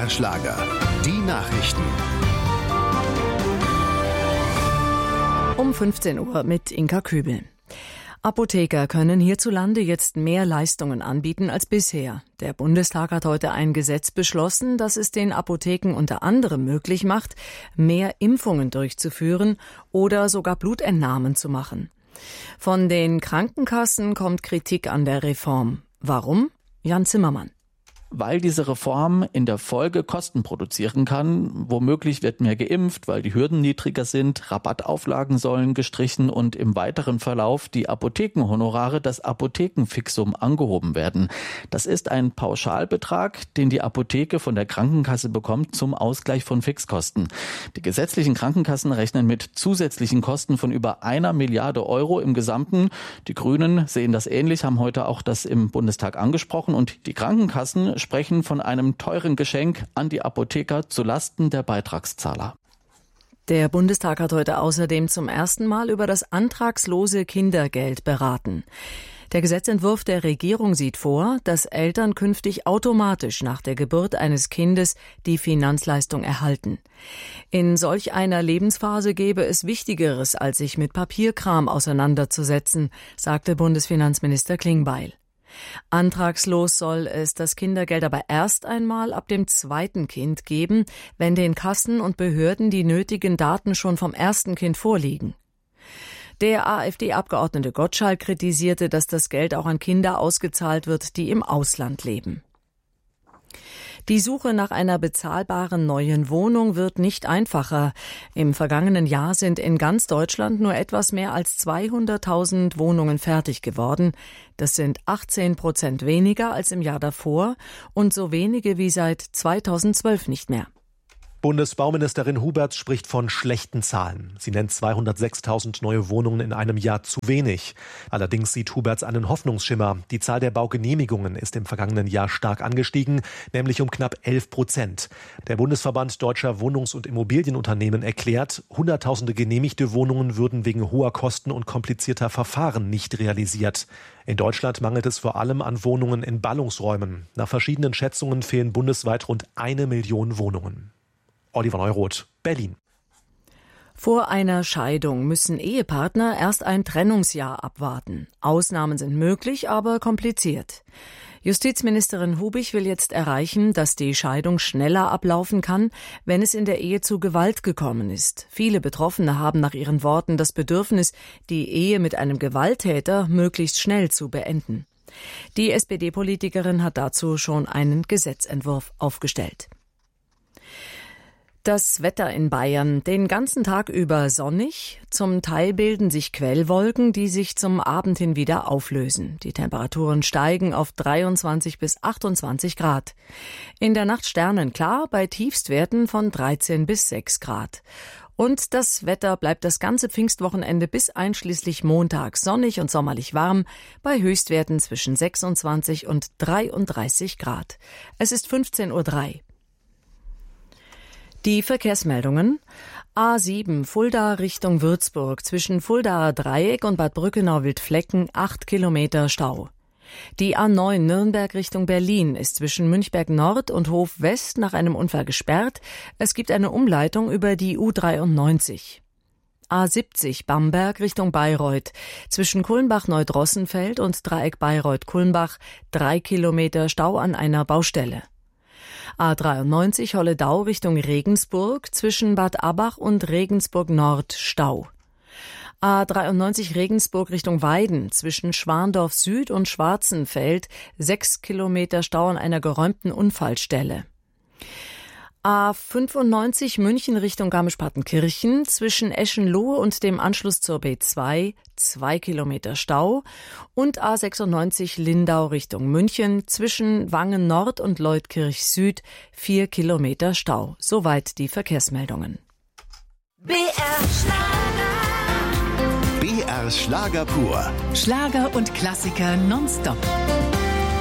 BR Schlager. Die Nachrichten. Um 15 Uhr mit Inka Kübel. Apotheker können hierzulande jetzt mehr Leistungen anbieten als bisher. Der Bundestag hat heute ein Gesetz beschlossen, das es den Apotheken unter anderem möglich macht, mehr Impfungen durchzuführen oder sogar Blutentnahmen zu machen. Von den Krankenkassen kommt Kritik an der Reform. Warum? Jan Zimmermann. Weil diese Reform in der Folge Kosten produzieren kann. Womöglich wird mehr geimpft, weil die Hürden niedriger sind, Rabattauflagen sollen gestrichen und im weiteren Verlauf die Apothekenhonorare, das Apothekenfixum, angehoben werden. Das ist ein Pauschalbetrag, den die Apotheke von der Krankenkasse bekommt zum Ausgleich von Fixkosten. Die gesetzlichen Krankenkassen rechnen mit zusätzlichen Kosten von über 1 Milliarde Euro im Gesamten. Die Grünen sehen das ähnlich, haben heute auch das im Bundestag angesprochen, und die Krankenkassen sprechen von einem teuren Geschenk an die Apotheker zulasten der Beitragszahler. Der Bundestag hat heute außerdem zum ersten Mal über das antragslose Kindergeld beraten. Der Gesetzentwurf der Regierung sieht vor, dass Eltern künftig automatisch nach der Geburt eines Kindes die Finanzleistung erhalten. In solch einer Lebensphase gäbe es Wichtigeres, als sich mit Papierkram auseinanderzusetzen, sagte Bundesfinanzminister Klingbeil. Antragslos soll es das Kindergeld aber erst einmal ab dem zweiten Kind geben, wenn den Kassen und Behörden die nötigen Daten schon vom ersten Kind vorliegen. Der AfD-Abgeordnete Gottschalk kritisierte, dass das Geld auch an Kinder ausgezahlt wird, die im Ausland leben. Die Suche nach einer bezahlbaren neuen Wohnung wird nicht einfacher. Im vergangenen Jahr sind in ganz Deutschland nur etwas mehr als 200.000 Wohnungen fertig geworden. Das sind 18% weniger als im Jahr davor und so wenige wie seit 2012 nicht mehr. Bundesbauministerin Huberts spricht von schlechten Zahlen. Sie nennt 206.000 neue Wohnungen in einem Jahr zu wenig. Allerdings sieht Huberts einen Hoffnungsschimmer. Die Zahl der Baugenehmigungen ist im vergangenen Jahr stark angestiegen, nämlich um knapp 11%. Der Bundesverband Deutscher Wohnungs- und Immobilienunternehmen erklärt, Hunderttausende genehmigte Wohnungen würden wegen hoher Kosten und komplizierter Verfahren nicht realisiert. In Deutschland mangelt es vor allem an Wohnungen in Ballungsräumen. Nach verschiedenen Schätzungen fehlen bundesweit rund 1 Million Wohnungen. Oliver Neuroth, Berlin. Vor einer Scheidung müssen Ehepartner erst ein Trennungsjahr abwarten. Ausnahmen sind möglich, aber kompliziert. Justizministerin Hubig will jetzt erreichen, dass die Scheidung schneller ablaufen kann, wenn es in der Ehe zu Gewalt gekommen ist. Viele Betroffene haben nach ihren Worten das Bedürfnis, die Ehe mit einem Gewalttäter möglichst schnell zu beenden. Die SPD-Politikerin hat dazu schon einen Gesetzentwurf aufgestellt. Das Wetter in Bayern: den ganzen Tag über sonnig, zum Teil bilden sich Quellwolken, die sich zum Abend hin wieder auflösen. Die Temperaturen steigen auf 23 bis 28 Grad. In der Nacht sternenklar bei Tiefstwerten von 13 bis 6 Grad. Und das Wetter bleibt das ganze Pfingstwochenende bis einschließlich Montag sonnig und sommerlich warm, bei Höchstwerten zwischen 26 und 33 Grad. Es ist 15:03 Uhr. Die Verkehrsmeldungen: A7 Fulda Richtung Würzburg, zwischen Fuldaer Dreieck und Bad Brückenau-Wildflecken 8 Kilometer Stau. Die A9 Nürnberg Richtung Berlin ist zwischen Münchberg Nord und Hof West nach einem Unfall gesperrt. Es gibt eine Umleitung über die U93. A70 Bamberg Richtung Bayreuth, zwischen Kulmbach-Neudrossenfeld und Dreieck Bayreuth-Kulmbach 3 Kilometer Stau an einer Baustelle. A93 Holledau Richtung Regensburg, zwischen Bad Abbach und Regensburg Nord Stau. A93 Regensburg Richtung Weiden, zwischen Schwandorf Süd und Schwarzenfeld 6 Kilometer Stau an einer geräumten Unfallstelle. A95 München Richtung Garmisch-Partenkirchen, zwischen Eschenlohe und dem Anschluss zur B2 2 Kilometer Stau, und A96 Lindau Richtung München, zwischen Wangen Nord und Leutkirch Süd 4 Kilometer Stau. Soweit die Verkehrsmeldungen. BR Schlager. BR Schlager pur. Schlager und Klassiker nonstop.